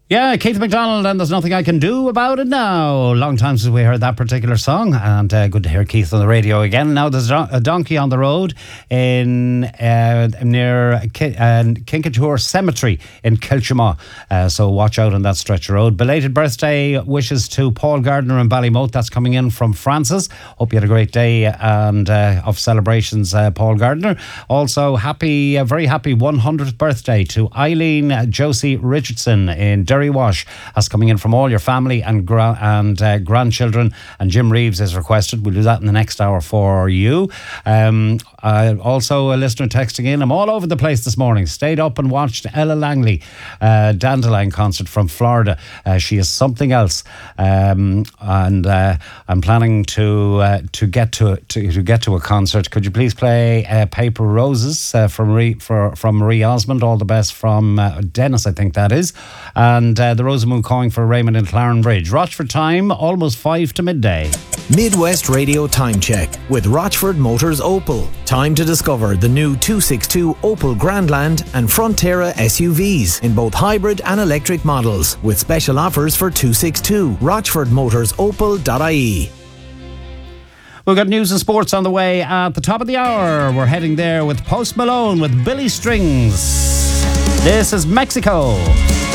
Yeah, Keith MacDonald, and There's Nothing I Can Do About It Now. Long time since we heard that particular song, and good to hear Keith on the radio again. Now there's a donkey on the road in near Kinkatour Cemetery in Kilchamaw, so watch out on that stretch of road. Belated birthday wishes to Paul Gardner in Ballymote. That's coming in from Francis. Hope you had a great day and of celebrations, Paul Gardner. Also, very happy 100th birthday to Eileen Josie Richardson in Derry Wash. That's coming in from all your family and grandchildren. And Jim Reeves is requested. We'll do that in the next hour for you. Also, a listener texting in, I'm all over the place this morning. Stayed up and watched Ella Langley Dandelion concert from Florida. She is something else. And I'm planning to get to a concert. Could you please play Paper Roses from Marie Osmond? All the best from Dennis, I think that is. And the Rosamund calling for Raymond and Claren Bridge. Rochford time, almost 5 to midday. Midwest Radio Time Check with Rochford Motors Opel. Time to discover the new 262 Opel Grandland and Frontera SUVs in both hybrid and electric models, with special offers for 262. RochfordMotorsOpel.ie. We've got news and sports on the way at the top of the hour. We're heading there with Post Malone with Billy Strings. This is Mexico.